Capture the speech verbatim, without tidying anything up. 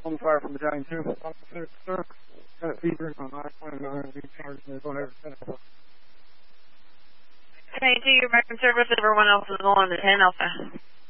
On fire from the Giant two. Officer, sir. Got a fever on I twenty nine. Be charged and going over ten Alpha. Thank you, American Service. Everyone else is going to ten Alpha.